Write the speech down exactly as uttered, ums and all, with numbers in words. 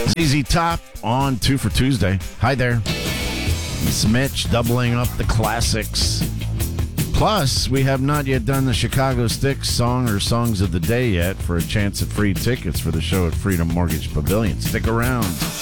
Z Z Top on Two for Tuesday. Hi there. It's Mitch doubling up the classics. Plus, we have not yet done the Chicago Sticks song or songs of the day yet for a chance at free tickets for the show at Freedom Mortgage Pavilion. Stick around.